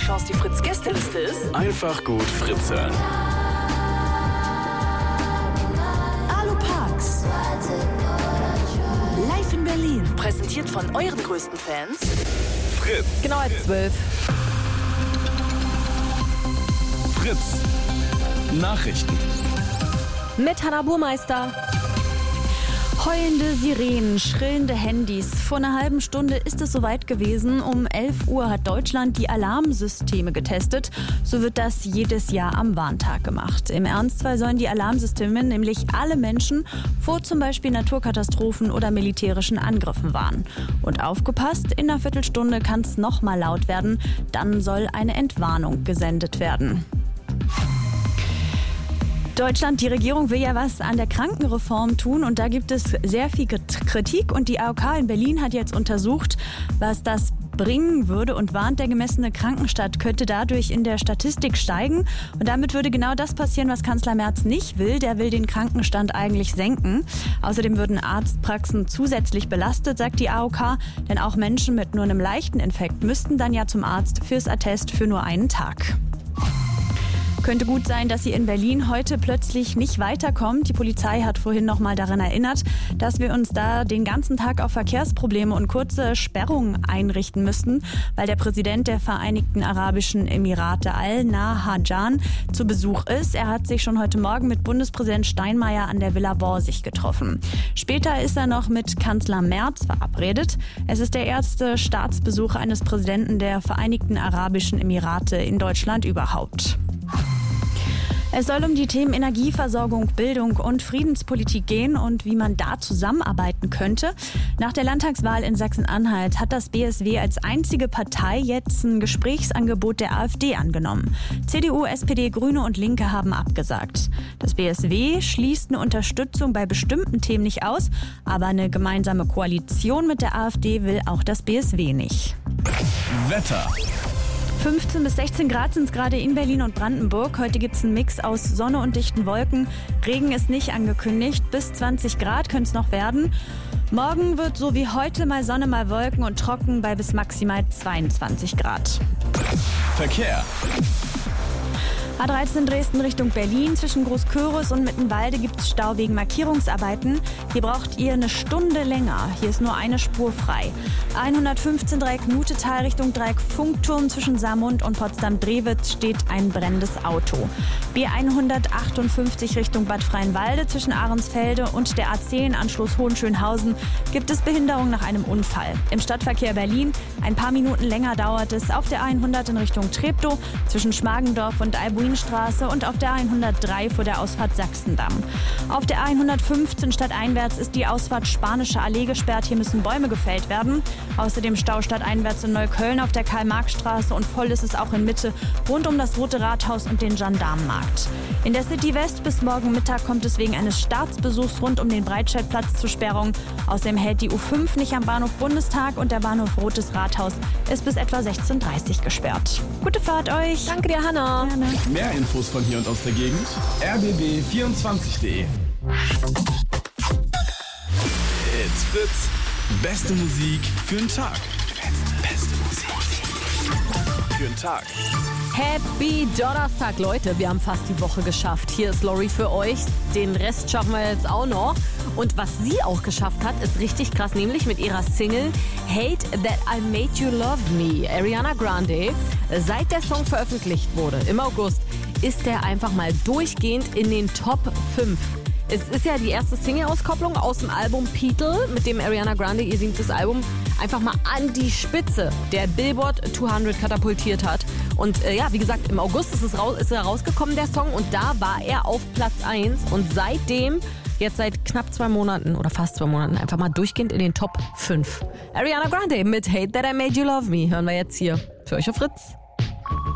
Chance, die Fritz-Gästeliste ist? Einfach gut Fritz hören. Alo Parks. Live in Berlin. Präsentiert von euren größten Fans. Fritz. Genau als 12. Fritz. Nachrichten. Mit Hannah Burmeister. Heulende Sirenen, schrillende Handys. Vor einer halben Stunde ist es soweit gewesen. Um 11 Uhr hat Deutschland die Alarmsysteme getestet. So wird das jedes Jahr am Warntag gemacht. Im Ernstfall sollen die Alarmsysteme nämlich alle Menschen vor zum Beispiel Naturkatastrophen oder militärischen Angriffen warnen. Und aufgepasst, in einer Viertelstunde kann es nochmal laut werden. Dann soll eine Entwarnung gesendet werden. Deutschland, die Regierung will ja was an der Krankenreform tun und da gibt es sehr viel Kritik und die AOK in Berlin hat jetzt untersucht, was das bringen würde und warnt, der gemessene Krankenstand könnte dadurch in der Statistik steigen und damit würde genau das passieren, was Kanzler Merz nicht will. Der will den Krankenstand eigentlich senken. Außerdem würden Arztpraxen zusätzlich belastet, sagt die AOK, denn auch Menschen mit nur einem leichten Infekt müssten dann ja zum Arzt fürs Attest für nur einen Tag. Könnte gut sein, dass sie in Berlin heute plötzlich nicht weiterkommt. Die Polizei hat vorhin noch mal daran erinnert, dass wir uns da den ganzen Tag auf Verkehrsprobleme und kurze Sperrungen einrichten müssten, weil der Präsident der Vereinigten Arabischen Emirate Al-Nahyan zu Besuch ist. Er hat sich schon heute Morgen mit Bundespräsident Steinmeier an der Villa Borsig getroffen. Später ist er noch mit Kanzler Merz verabredet. Es ist der erste Staatsbesuch eines Präsidenten der Vereinigten Arabischen Emirate in Deutschland überhaupt. Es soll um die Themen Energieversorgung, Bildung und Friedenspolitik gehen und wie man da zusammenarbeiten könnte. Nach der Landtagswahl in Sachsen-Anhalt hat das BSW als einzige Partei jetzt ein Gesprächsangebot der AfD angenommen. CDU, SPD, Grüne und Linke haben abgesagt. Das BSW schließt eine Unterstützung bei bestimmten Themen nicht aus, aber eine gemeinsame Koalition mit der AfD will auch das BSW nicht. Wetter. 15 bis 16 Grad sind es gerade in Berlin und Brandenburg. Heute gibt es einen Mix aus Sonne und dichten Wolken. Regen ist nicht angekündigt. Bis 20 Grad könnte es noch werden. Morgen wird so wie heute mal Sonne, mal Wolken und trocken bei bis maximal 22 Grad. Verkehr. A13 Dresden Richtung Berlin. Zwischen Großkörus und Mittenwalde gibt es Stau wegen Markierungsarbeiten. Hier braucht ihr eine Stunde länger. Hier ist nur eine Spur frei. 115 Dreieck Mutetal Richtung Dreieck Funkturm. Zwischen Saarmund und Potsdam-Drewitz steht ein brennendes Auto. B158 Richtung Bad Freienwalde. Zwischen Ahrensfelde und der A10 Anschluss Hohenschönhausen gibt es Behinderung nach einem Unfall. Im Stadtverkehr Berlin ein paar Minuten länger dauert es auf der 100 in Richtung Treptow zwischen Schmargendorf und Albuinstraße und auf der 103 vor der Ausfahrt Sachsendamm. Auf der 115 stadteinwärts ist die Ausfahrt Spanische Allee gesperrt. Hier müssen Bäume gefällt werden. Außerdem Stau stadteinwärts in Neukölln auf der Karl-Marx-Straße und voll ist es auch in Mitte rund um das Rote Rathaus und den Gendarmenmarkt. In der City West bis morgen Mittag kommt es wegen eines Staatsbesuchs rund um den Breitscheidplatz zur Sperrung. Außerdem hält die U5 nicht am Bahnhof Bundestag und der Bahnhof Rotes Rathaus ist bis etwa 16:30 Uhr gesperrt. Gute Fahrt euch. Danke dir, Hannah. Gerne. Mehr Infos von hier und aus der Gegend. rbb24.de. It's Fritz. Beste Musik für den Tag. Beste Musik für den Tag. Happy Donnerstag, Leute. Wir haben fast die Woche geschafft. Hier ist Lori für euch. Den Rest schaffen wir jetzt auch noch. Und was sie auch geschafft hat, ist richtig krass, nämlich mit ihrer Single Hate That I Made You Love Me. Ariana Grande, seit der Song veröffentlicht wurde im August, ist er einfach mal durchgehend in den Top 5. Es ist ja die erste Single-Auskopplung aus dem Album Beetle, mit dem Ariana Grande ihr 7. Album einfach mal an die Spitze der Billboard 200 katapultiert hat. Und ja, wie gesagt, im August ist er rausgekommen, der Song, und da war er auf Platz 1. Und seitdem, jetzt seit knapp 2 Monaten oder fast 2 Monaten, einfach mal durchgehend in den Top 5. Ariana Grande mit Hate That I Made You Love Me hören wir jetzt hier für euch auf Fritz.